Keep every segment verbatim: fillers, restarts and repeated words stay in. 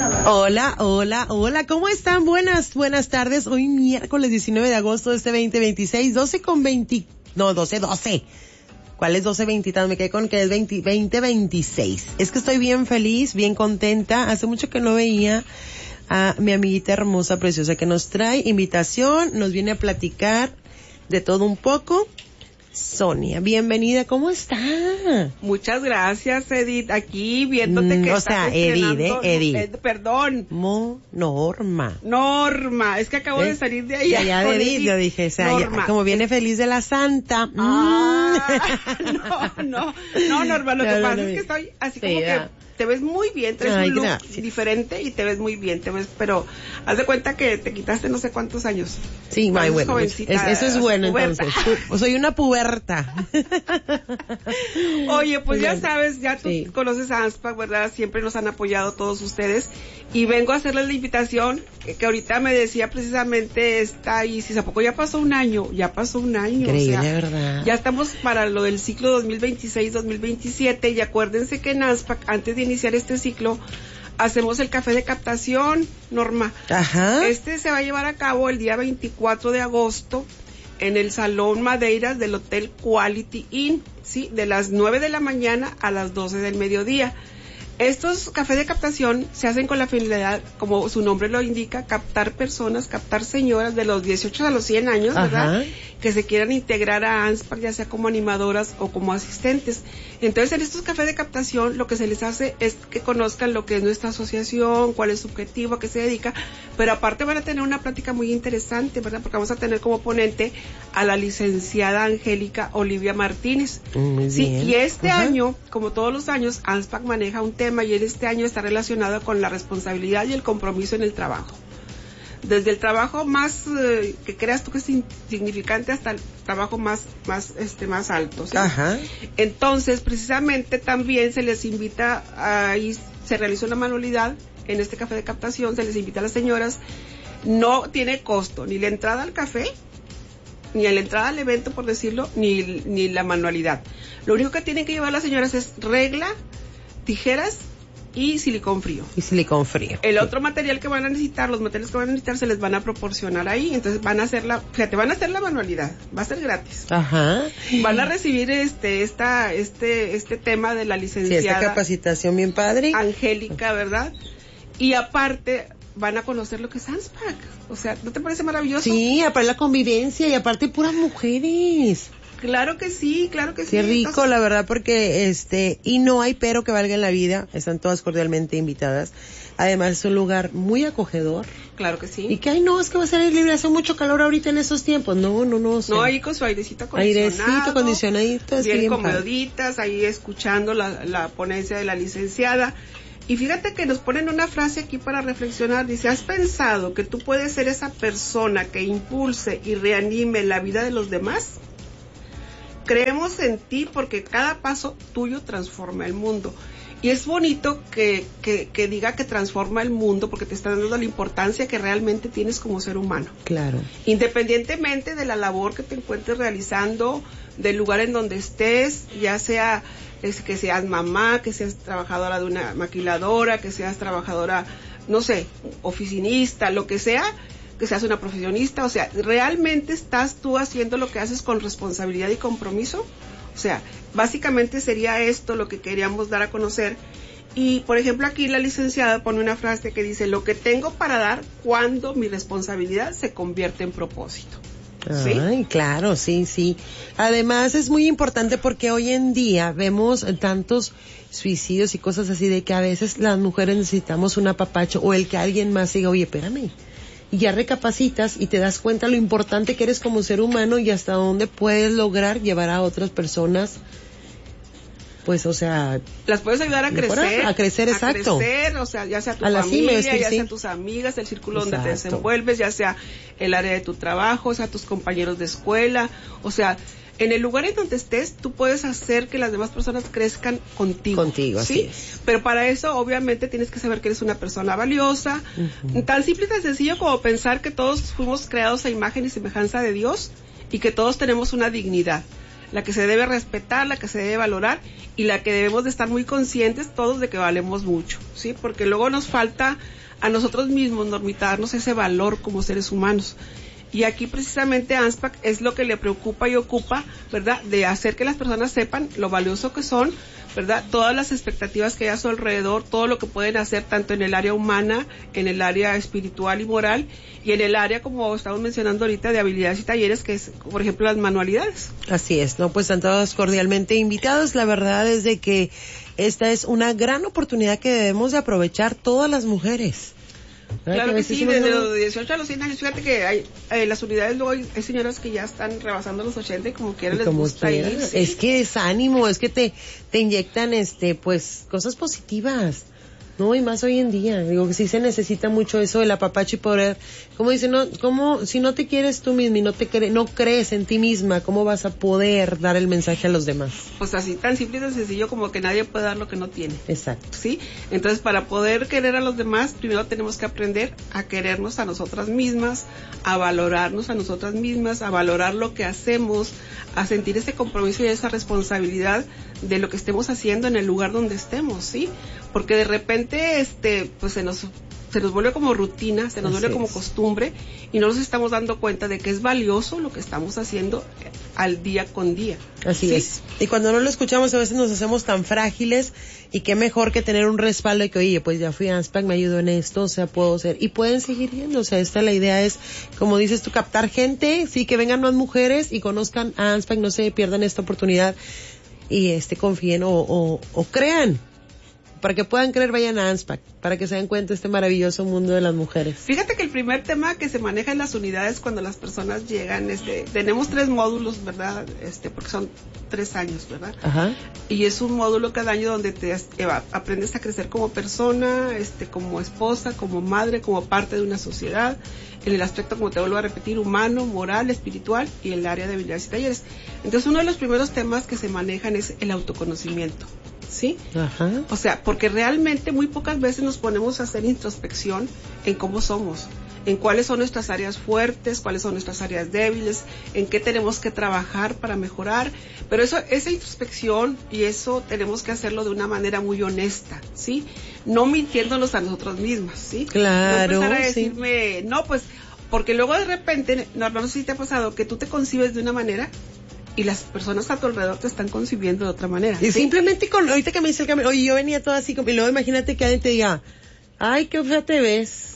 Hola, hola, hola, ¿cómo están? Buenas, buenas tardes. Hoy miércoles diecinueve de agosto de este veinte veintiséis, doce con veinte, no, doce, doce. ¿Cuál es doce veintitantos? Me quedé con que es veinte, veinte veintiséis. Es que estoy bien feliz, bien contenta. Hace mucho que no veía a mi amiguita hermosa, preciosa, que nos trae invitación, nos viene a platicar de todo un poco. Sonia, bienvenida, ¿cómo está? Muchas gracias, Edith, aquí viéndote mm, que o estás sea, Edith, eh, Edith. Eh, perdón. Mo, Norma. Norma, es que acabo ¿Eh? de salir de allá. Ya, ya de Edith, yo dije, o sea, ya, como viene feliz de la santa. Ah, no, no, no, Norma, lo no, que no, pasa no, es que estoy así sí, como ya. que te ves muy bien, traes Ay, un look gracias. diferente y te ves muy bien, te ves, pero haz de cuenta que te quitaste no sé cuántos años. Sí, muy bueno, es, eso es bueno puberta. entonces. Pu- soy una puberta. Oye, pues Muy ya bien. sabes, ya tú Sí. conoces a ANSPAC, ¿verdad? Siempre nos han apoyado todos ustedes y vengo a hacerles la invitación que, que ahorita me decía precisamente esta Isis, ¿a poco ya pasó un año? Ya pasó un año. Increíble, o sea, ¿verdad? Ya estamos para lo del ciclo dos mil veintiséis dos mil veintisiete y acuérdense que en ANSPAC, antes de iniciar este ciclo, hacemos el café de captación, Norma. Ajá. Este se va a llevar a cabo el día veinticuatro de agosto en el Salón Madeiras del Hotel Quality Inn, ¿sí? De las nueve de la mañana a las doce del mediodía. Estos cafés de captación se hacen con la finalidad, como su nombre lo indica, captar personas, captar señoras de los dieciocho a los cien años, ¿verdad? Ajá. Que se quieran integrar a ANSPAC, ya sea como animadoras o como asistentes. Entonces, en estos cafés de captación, lo que se les hace es que conozcan lo que es nuestra asociación, cuál es su objetivo, a qué se dedica, pero aparte van a tener una plática muy interesante, ¿verdad? Porque vamos a tener como ponente a la licenciada Angélica Olivia Martínez. Muy Sí, bien. y este Ajá. año, como todos los años, ANSPAC maneja un tema y en este año está relacionado con la responsabilidad y el compromiso en el trabajo. Desde el trabajo más eh, que creas tú que es insignificante hasta el trabajo más más este más alto, ¿sí? Ajá. Entonces, precisamente también se les invita, ahí se realiza una manualidad en este café de captación, se les invita a las señoras, no tiene costo ni la entrada al café, ni la entrada al evento, por decirlo, ni, ni la manualidad. Lo único que tienen que llevar las señoras es regla, tijeras y silicón frío. Y silicón frío. El otro material que van a necesitar, los materiales que van a necesitar se les van a proporcionar ahí, entonces van a hacer la, fíjate, van a hacer la manualidad, va a ser gratis. Ajá. Van a recibir este, esta, este, este tema de la Sí, esta licenciada capacitación bien padre. Angélica, ¿verdad? Y aparte van a conocer lo que es ANSPAC. O sea, ¿no te parece maravilloso? Sí, aparte la convivencia y aparte puras mujeres. Claro que sí, claro que sí. Qué rico, Entonces, la verdad, porque este, y no hay pero que valga en la vida, están todas cordialmente invitadas. Además es un lugar muy acogedor. claro que sí. Y que, ay, no, es que va a ser libre, hace mucho calor ahorita en esos tiempos. No, no, no. O sea, No, ahí con su airecito acondicionado. airecito acondicionadito, así bien bien padre. comoditas, ahí escuchando la, la ponencia de la licenciada. Y fíjate que nos ponen una frase aquí para reflexionar. Dice, ¿has pensado que tú puedes ser esa persona que impulse y reanime la vida de los demás? Creemos en ti porque cada paso tuyo transforma el mundo. Y es bonito que, que, que diga que transforma el mundo porque te está dando la importancia que realmente tienes como ser humano. Claro. Independientemente de la labor que te encuentres realizando, del lugar en donde estés, ya sea es que seas mamá, que seas trabajadora de una maquiladora, que seas trabajadora, no sé, oficinista, lo que sea, que seas una profesionista, o sea, ¿realmente estás tú haciendo lo que haces con responsabilidad y compromiso? O sea, básicamente sería esto lo que queríamos dar a conocer. Y, por ejemplo, aquí la licenciada pone una frase que dice, lo que tengo para dar cuando mi responsabilidad se convierte en propósito. ¿Sí? Ay, claro, sí, sí. Además es muy importante porque hoy en día vemos tantos suicidios y cosas así de que a veces las mujeres necesitamos un apapacho o el que alguien más diga, oye, espérame. Y ya recapacitas y te das cuenta lo importante que eres como ser humano y hasta dónde puedes lograr llevar a otras personas, pues, o sea, las puedes ayudar a mejorar, crecer, a crecer, exacto, a crecer, o sea, ya sea tu a la familia, cima, ya sí. sea tus amigas, el círculo Exacto. donde te desenvuelves, ya sea el área de tu trabajo, o sea, tus compañeros de escuela, o sea, en el lugar en donde estés, tú puedes hacer que las demás personas crezcan contigo. Contigo, ¿sí? así es. Pero para eso, obviamente, tienes que saber que eres una persona valiosa, uh-huh. Tan simple y tan sencillo como pensar que todos fuimos creados a imagen y semejanza de Dios y que todos tenemos una dignidad. la que se debe respetar, la que se debe valorar y la que debemos de estar muy conscientes todos de que valemos mucho, ¿sí? Porque luego nos falta a nosotros mismos, Normita, darnos ese valor como seres humanos. Y aquí precisamente ANSPAC es lo que le preocupa y ocupa, ¿verdad? De hacer que las personas sepan lo valioso que son, ¿verdad? Todas las expectativas que hay a su alrededor, todo lo que pueden hacer tanto en el área humana, en el área espiritual y moral, y en el área, como estamos mencionando ahorita, de habilidades y talleres, que es, por ejemplo, las manualidades. Así es, ¿no? Pues están todos cordialmente invitados. La verdad es de que esta es una gran oportunidad que debemos de aprovechar todas las mujeres. Claro que sí, desde los dieciocho a los cien años, fíjate que hay eh, las unidades, luego hay, hay señoras que ya están rebasando los ochenta y como quiera les como gusta quiera. ir. ¿Sí? Es que es ánimo, es que te, te inyectan este, pues, cosas positivas. No, y más hoy en día, digo que sí se necesita mucho eso del apapacho y poder, como dicen, no, cómo, si no te quieres tú misma y no te cre no crees en ti misma, ¿cómo vas a poder dar el mensaje a los demás? Pues así, tan simple y tan sencillo como que nadie puede dar lo que no tiene. Exacto. ¿Sí? Entonces, para poder querer a los demás, primero tenemos que aprender a querernos a nosotras mismas, a valorarnos a nosotras mismas, a valorar lo que hacemos, a sentir ese compromiso y esa responsabilidad de lo que estemos haciendo en el lugar donde estemos, ¿sí? Porque de repente, este, pues se nos, se nos vuelve como rutina, se nos Así vuelve como es. costumbre y no nos estamos dando cuenta de que es valioso lo que estamos haciendo al día con día. Así ¿sí? es. Y cuando no lo escuchamos a veces nos hacemos tan frágiles y qué mejor que tener un respaldo y que, oye, pues ya fui a ANSPAC, me ayudó en esto, o sea, puedo ser. Y pueden seguir yendo, o sea, esta la idea es, como dices tú, captar gente, sí, que vengan más mujeres y conozcan a ANSPAC, no se pierdan esta oportunidad y este confíen o, o, o crean. Para que puedan creer, vayan a ANSPAC, para que se den cuenta de este maravilloso mundo de las mujeres. Fíjate que el primer tema que se maneja en las unidades cuando las personas llegan, este, tenemos tres módulos, ¿verdad? Este, porque son tres años, ¿verdad? Ajá. Y es un módulo cada año donde te eh, aprendes a crecer como persona, este, como esposa, como madre, como parte de una sociedad, en el aspecto, como te vuelvo a repetir, humano, moral, espiritual y el área de habilidades y talleres. Entonces, uno de los primeros temas que se manejan es el autoconocimiento. ¿Sí? Ajá. O sea, porque realmente muy pocas veces nos ponemos a hacer introspección en cómo somos, en cuáles son nuestras áreas fuertes, cuáles son nuestras áreas débiles, en qué tenemos que trabajar para mejorar, pero eso, esa introspección y eso tenemos que hacerlo de una manera muy honesta, ¿sí? No mintiéndonos a nosotros mismas, ¿sí? Claro, no empezar a decirme, sí. No, pues, porque luego de repente, no, no sé si te ha pasado que tú te concibes de una manera y las personas a tu alrededor te están concibiendo de otra manera. Y ¿sí? simplemente con, ahorita que me dice el cambio, oye, yo venía toda así, y luego imagínate que alguien te diga, ay, qué fea te ves.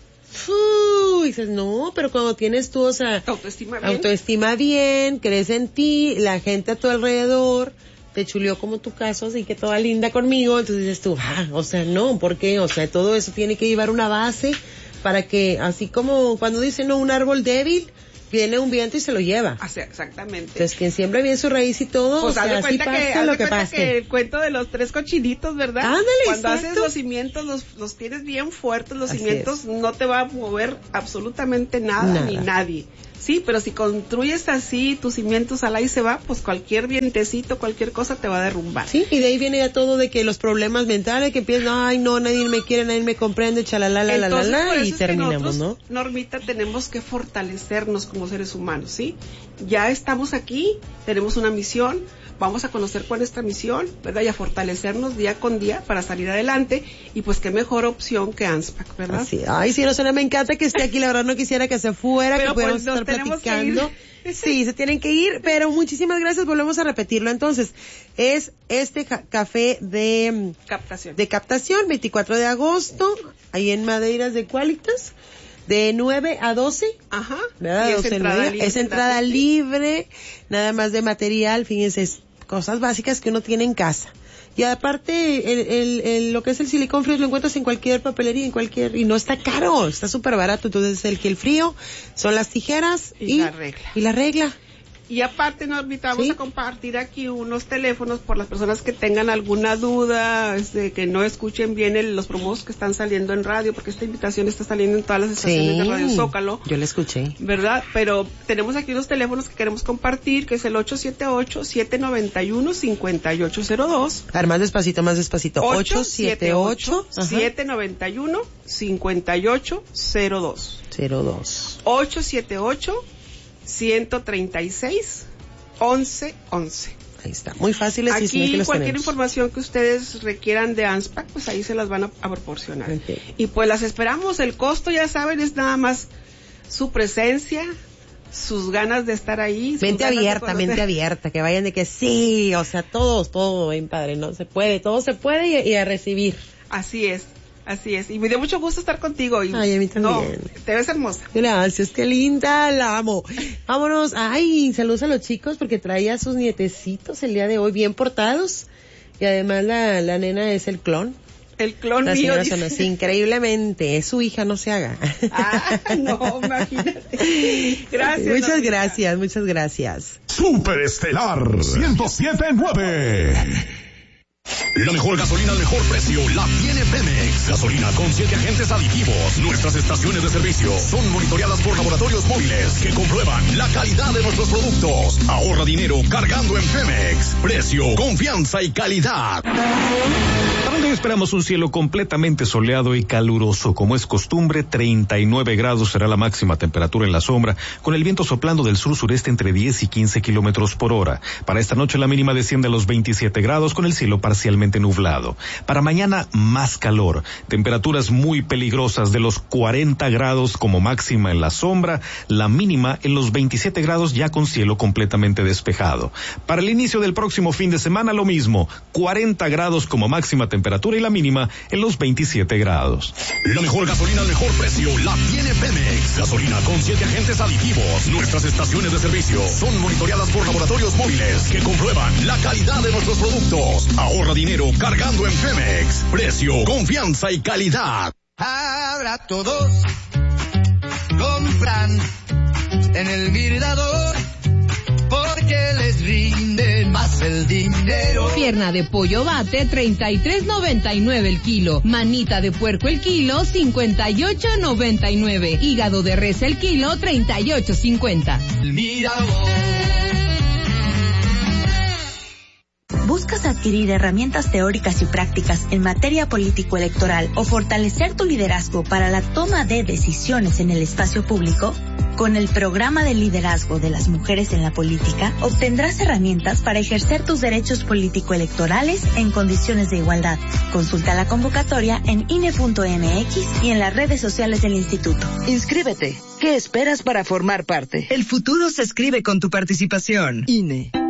Uf, y dices, no, pero cuando tienes tú, o sea, autoestima bien, autoestima bien, crees en ti, la gente a tu alrededor te chuleó como tu caso, así que toda linda conmigo, entonces dices tú, ah, o sea, no, ¿por qué? O sea, todo eso tiene que llevar una base para que, así como cuando dicen, no, un árbol débil, viene un viento y se lo lleva. Así, exactamente. Entonces, quien siembra bien su raíz y todo, pues o sea, haz de así cuenta pasa que, haz lo de que cuenta pase. que el cuento de los tres cochinitos, ¿verdad? Ándale, Cuando exacto. haces los cimientos, los, los tienes bien fuertes, los Así cimientos, es. no te va a mover absolutamente nada, Nada. ni nadie. Sí, pero si construyes así tus cimientos al ahí se va, pues cualquier vientecito, cualquier cosa te va a derrumbar. Sí, y de ahí viene ya todo de que los problemas mentales, que empiezan, ay, no, nadie me quiere, nadie me comprende, chalala, la, la, la, Entonces, por la, eso y es que terminamos, nosotros, ¿no? Normita, tenemos que fortalecernos como seres humanos, ¿sí? Ya estamos aquí, tenemos una misión, vamos a conocer cuál es nuestra misión, ¿verdad? Y a fortalecernos día con día para salir adelante, y pues qué mejor opción que ANSPAC, ¿verdad? Así, ay, sí, Rosana, me encanta que esté aquí, la verdad no quisiera que se fuera, Pero que pudiéramos pues, nos estar tenemos que platicando. ir. Sí, se tienen que ir, pero muchísimas gracias, volvemos a repetirlo. Entonces, es este ja- café de Captación. de captación, veinticuatro de agosto, ahí en Madeiras de Cualitas, de nueve a doce. Ajá. ¿Verdad? Y es doce, entrada nueve. libre, Es entrada gratis. libre, nada más de material, fíjense, es cosas básicas que uno tiene en casa. Y aparte, el, el, el, lo que es el silicón frío lo encuentras en cualquier papelería, en cualquier, y no está caro, está súper barato. Entonces, el gel frío, son las tijeras Y y, la regla. y la regla. Y aparte, Normita, vamos Sí. a compartir aquí unos teléfonos por las personas que tengan alguna duda, este, que no escuchen bien el, los promos que están saliendo en radio, porque esta invitación está saliendo en todas las estaciones Sí, de Radio Zócalo. yo la escuché. ¿Verdad? Pero tenemos aquí unos teléfonos que queremos compartir, que es el ocho siete ocho, siete nueve uno, cinco ocho cero dos. A ver, más despacito, más despacito. ocho siete ocho, siete nueve uno, cinco ocho cero dos. cero dos. ocho siete ocho, ciento treinta y seis, once once. Ahí está, muy fácil. Aquí sí, sí, cualquier tenemos. información que ustedes requieran de ANSPAC, pues ahí se las van a, a proporcionar. Okay. Y pues las esperamos. El costo, ya saben, es nada más su presencia, sus ganas de estar ahí. Mente abierta, mente abierta, que vayan de que sí, o sea, todos, todo bien padre, ¿no? Se puede, todo se puede y, y a recibir. Así es. Así es, y me dio mucho gusto estar contigo. Y, ay, a mí también. No, te ves hermosa. Gracias, qué linda, la amo. Vámonos, ay, saludos a los chicos porque traía a sus nietecitos el día de hoy bien portados. Y además la, la nena es el clon. El clon la mío. La señora Sonasí, increíblemente, es su hija, no se haga. Ah, no, imagínate. Gracias. Muchas amiga. gracias, muchas gracias. Superestelar ciento siete punto nueve. La mejor gasolina al mejor precio la tiene Pemex. Gasolina con siete agentes aditivos. Nuestras estaciones de servicio son monitoreadas por laboratorios móviles que comprueban la calidad de nuestros productos. Ahorra dinero cargando en Pemex. Precio, confianza y calidad. Para hoy esperamos un cielo completamente soleado y caluroso. Como es costumbre, treinta y nueve grados será la máxima temperatura en la sombra, con el viento soplando del sur-sureste entre diez y quince kilómetros por hora. Para esta noche la mínima desciende a los veintisiete grados con el cielo parcialmente nublado. Para mañana, más calor. Temperaturas muy peligrosas de los cuarenta grados como máxima en la sombra, la mínima en los veintisiete grados ya con cielo completamente despejado. Para el inicio del próximo fin de semana lo mismo, cuarenta grados como máxima temperatura y la mínima en los veintisiete grados. La mejor gasolina al mejor precio la tiene Pemex. Gasolina con siete agentes aditivos. Nuestras estaciones de servicio son monitoreadas por laboratorios móviles que comprueban la calidad de nuestros productos. Ahorra dinero cargando en Pemex. Precio, confianza y calidad. Ahora todos compran en el Mirador porque les rinde más el dinero. Pierna de pollo bate, treinta y tres noventa y nueve el kilo. Manita de puerco el kilo, cincuenta y ocho noventa y nueve. Hígado de res el kilo, treinta y ocho cincuenta. El Mirador. ¿Buscas adquirir herramientas teóricas y prácticas en materia político-electoral o fortalecer tu liderazgo para la toma de decisiones en el espacio público? Con el programa de liderazgo de las mujeres en la política, obtendrás herramientas para ejercer tus derechos político-electorales en condiciones de igualdad. Consulta la convocatoria en I N E punto M X y en las redes sociales del instituto. Inscríbete. ¿Qué esperas para formar parte? El futuro se escribe con tu participación. I N E.